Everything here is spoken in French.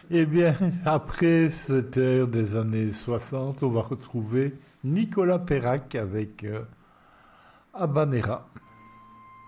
Eh bien, après cette ère des années 60, on va retrouver Nicolas Perrac avec Habanera.